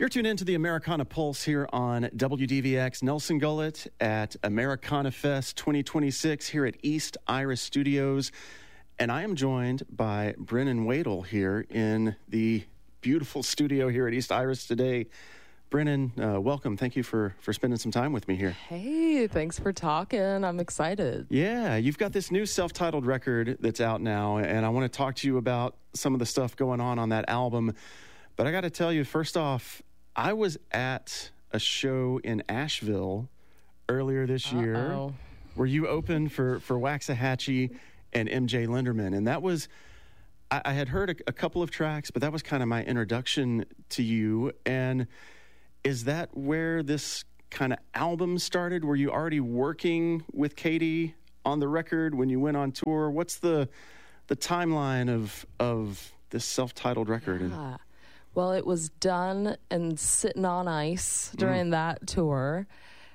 You're tuned into the Americana Pulse here on WDVX. Nelson Gullett at Americana Fest 2026 here at East Iris Studios. And I am joined by Brennan Wadle here in the beautiful studio here at East Iris today. Brennan, welcome. Thank you for spending some time with me here. Hey, thanks for talking. I'm excited. Yeah, you've got this new self-titled record that's out now, and I want to talk to you about some of the stuff going on that album. But I got to tell you, first off, I was at a show in Asheville earlier this year where you opened for Waxahachie and MJ Lenderman. And that was, I had heard a couple of tracks, but that was kind of my introduction to you. And is that where this kind of album started? Were you already working with Katie on the record when you went on tour? What's the timeline of this self-titled record? Yeah. Well, it was done and sitting on ice during that tour.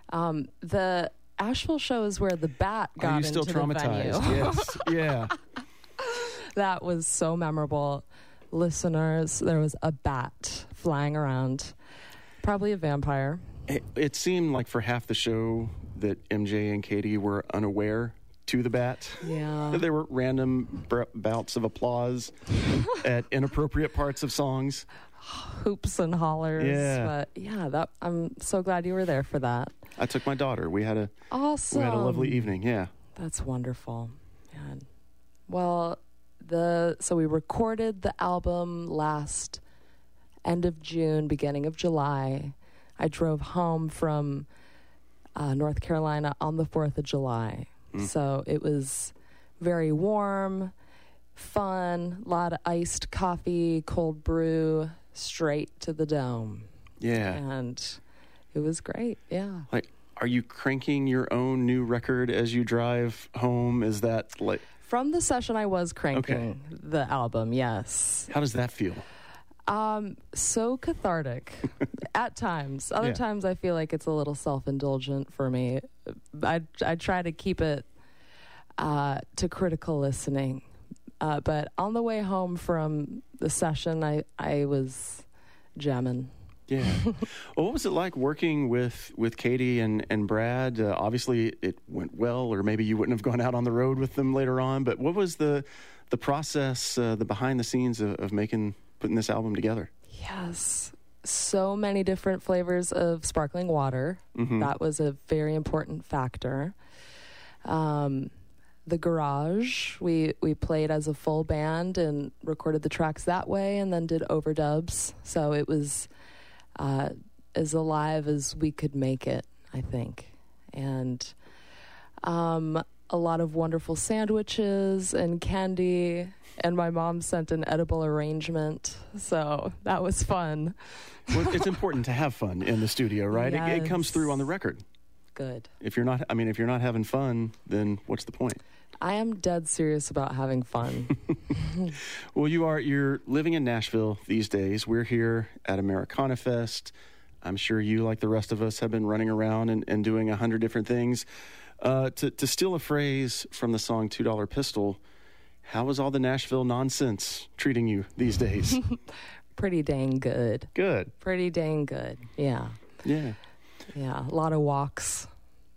The Asheville show is where the bat got into the venue. Are you still traumatized? Yes. Yeah. That was so memorable. Listeners, there was a bat flying around. Probably a vampire. It seemed like for half the show that MJ and Katie were unaware to the bat. Yeah. There were random bouts of applause at inappropriate parts of songs. Hoops and hollers. Yeah. But yeah, I'm so glad you were there for that. I took my daughter. We had a lovely evening. Yeah. That's wonderful. Man. Well, so we recorded the album last end of June, beginning of July. I drove home from North Carolina on the 4th of July. So it was very warm, fun, a lot of iced coffee, cold brew, straight to the dome. Yeah. And it was great, yeah. Like, are you cranking your own new record as you drive home? Is that like... From the session, I was cranking the album, yes. How does that feel? So cathartic at times. Other times I feel like it's a little self-indulgent for me. I try to keep it to critical listening. But on the way home from the session, I was jamming. Yeah. Well, what was it like working with Katie and Brad? Obviously, it went well, or maybe you wouldn't have gone out on the road with them later on. But what was the process, the behind the scenes of putting this album together? Yes. So many different flavors of sparkling water. Mm-hmm. That was a very important factor. The garage, we played as a full band and recorded the tracks that way and then did overdubs. So it was as alive as we could make it, I think. And a lot of wonderful sandwiches and candy, and my mom sent an edible arrangement, so that was fun. Well, it's important to have fun in the studio, right? Yes. It comes through on the record. Good. If you're not having fun, then what's the point? I am dead serious about having fun. Well, you're living in Nashville these days. We're here at Americana Fest. I'm sure you, like the rest of us, have been running around and doing 100 different things. To steal a phrase from the song $2 Pistol, how is all the Nashville nonsense treating you these days? Pretty dang good. Good. Pretty dang good. Yeah. Yeah. Yeah. A lot of walks.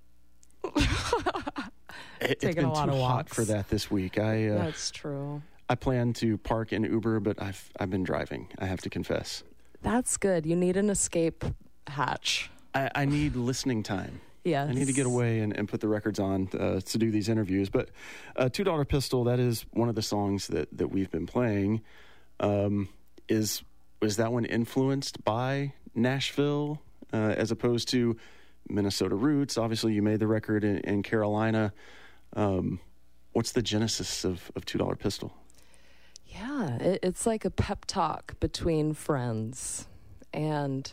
It's taking been a lot too of hot walks for that this week. That's true. I plan to park in Uber, but I've been driving, I have to confess. That's good. You need an escape hatch. I need listening time. Yes. I need to get away and put the records on to do these interviews. But $2 Pistol, that is one of the songs that we've been playing. Was that one influenced by Nashville as opposed to Minnesota roots? Obviously, you made the record in Carolina. What's the genesis of $2 Pistol? Yeah, it's like a pep talk between friends. And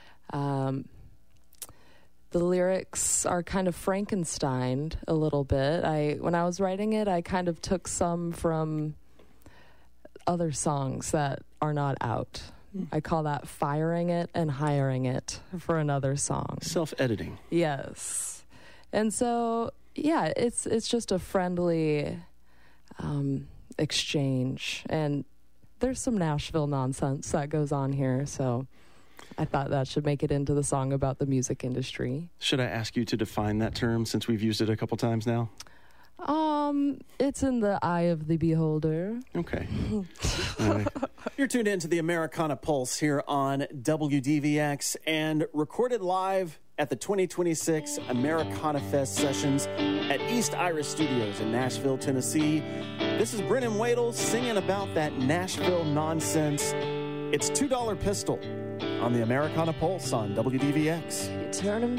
the lyrics are kind of Frankensteined a little bit. When I was writing it, I kind of took some from other songs that are not out. I call that firing it and hiring it for another song. Self-editing. Yes. And so, yeah, it's just a friendly exchange. And there's some Nashville nonsense that goes on here. So I thought that should make it into the song about the music industry. Should I ask you to define that term since we've used it a couple times now? It's in the eye of the beholder. Okay. You're tuned into the Americana Pulse here on WDVX and recorded live at the 2026 Americana Fest sessions at East Iris Studios in Nashville, Tennessee. This is Brennan Wadle singing about that Nashville nonsense. It's $2 Pistol on the Americana Pulse on WDVX. You turn 'em